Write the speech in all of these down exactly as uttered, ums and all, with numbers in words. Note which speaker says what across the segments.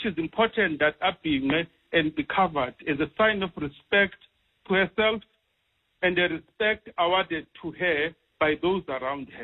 Speaker 1: which is important that are being met and be covered as a sign of respect to herself and a respect awarded to her by those around her.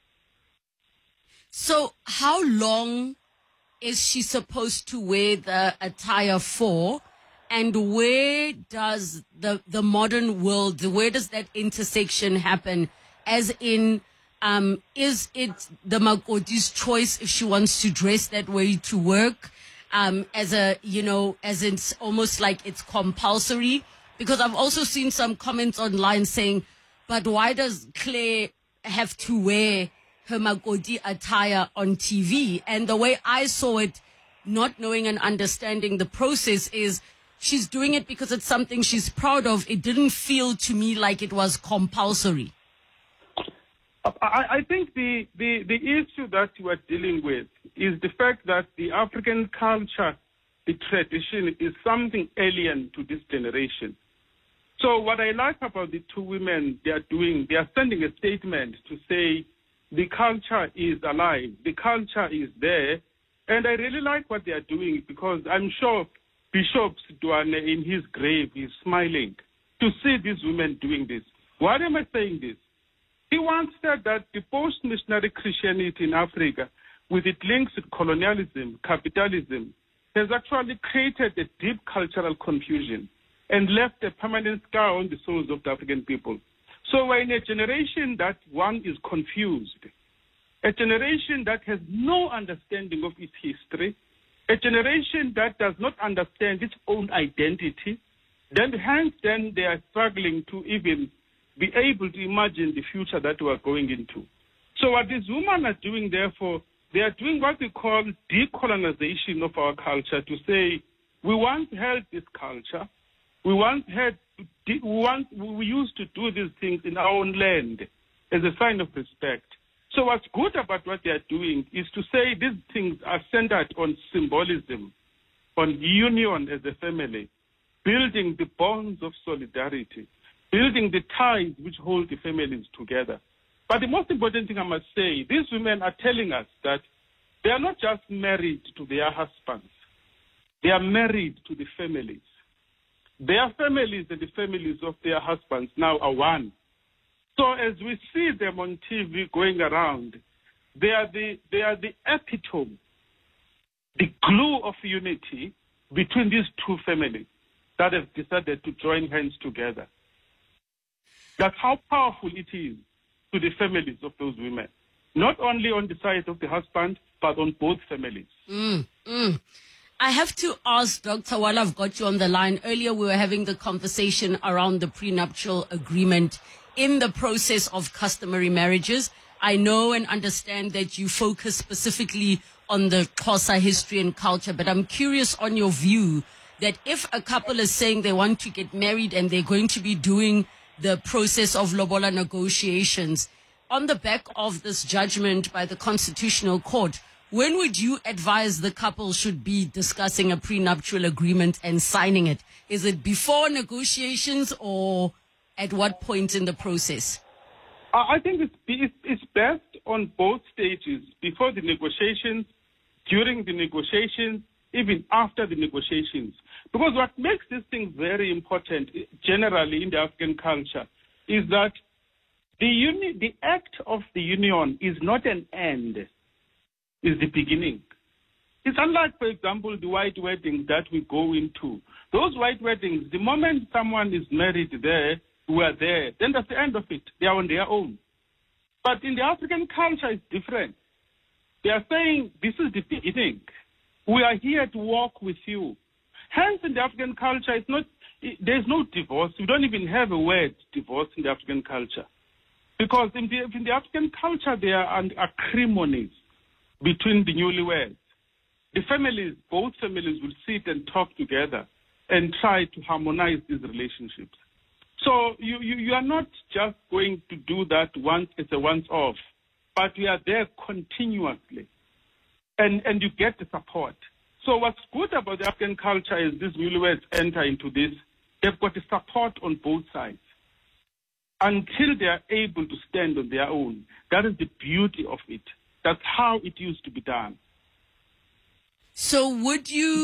Speaker 2: So how long is she supposed to wear the attire for? And where does the, the modern world, where does that intersection happen? As in, um, is it the Makoti's choice if she wants to dress that way to work? Um, as a, you know, as it's almost like it's compulsory? Because I've also seen some comments online saying, but why does Claire have to wear her Makoti attire on T V? And the way I saw it, not knowing and understanding the process, is she's doing it because it's something she's proud of. It didn't feel to me like it was compulsory.
Speaker 1: I, I think the, the, the issue that we're dealing with is the fact that the African culture, the tradition, is something alien to this generation. So what I like about the two women, they are doing, they are sending a statement to say the culture is alive, the culture is there, and I really like what they are doing, because I'm sure Bishop Duane in his grave is smiling to see these women doing this. Why am I saying this? He once said that the post-missionary Christianity in Africa, with its links to colonialism, capitalism, has actually created a deep cultural confusion and left a permanent scar on the souls of the African people. So we're in a generation that, one, is confused, a generation that has no understanding of its history, a generation that does not understand its own identity, then hence then they are struggling to even be able to imagine the future that we are going into. So what these women are doing, therefore, they are doing what we call decolonization of our culture, to say we once held this culture, we once had, we once we used to do these things in our own land as a sign of respect. So what's good about what they are doing is to say these things are centered on symbolism, on union as a family, building the bonds of solidarity, building the ties which hold the families together. But the most important thing I must say, these women are telling us that they are not just married to their husbands. They are married to the families. Their families and the families of their husbands now are one. So as we see them on T V going around, they are the, they are the epitome, the glue of unity between these two families that have decided to join hands together. That's how powerful it is to the families of those women, not only on the side of the husband, but on both families.
Speaker 2: Mm, mm. I have to ask, Doctor, while I've got you on the line, earlier we were having the conversation around the prenuptial agreement in the process of customary marriages. I know and understand that you focus specifically on the Xhosa history and culture, but I'm curious on your view that if a couple is saying they want to get married and they're going to be doing the process of lobola negotiations, on the back of this judgment by the Constitutional Court, when would you advise the couple should be discussing a prenuptial agreement and signing it? Is it before negotiations or at what point in the process?
Speaker 1: I think it's, it's best on both stages, before the negotiations, during the negotiations, even after the negotiations. Because what makes this thing very important generally in the African culture is that the, uni- the act of the union is not an end, is the beginning. It's unlike, for example, the white weddings that we go into. Those white weddings, the moment someone is married there, we are there, then that's the end of it. They are on their own. But in the African culture, it's different. They are saying, this is the beginning. We are here to walk with you. Hence, in the African culture, it's not, it, there's no divorce. We don't even have a word divorce in the African culture. Because in the, in the African culture, there are acrimonies between the newlyweds. The families, both families will sit and talk together and try to harmonize these relationships. So you, you, you are not just going to do that once, it's a once-off, but we are there continuously, and, and you get the support. So what's good about the African culture is these newlyweds enter into this, they've got the support on both sides until they are able to stand on their own. That is the beauty of it. That's how it used to be done.
Speaker 2: So would you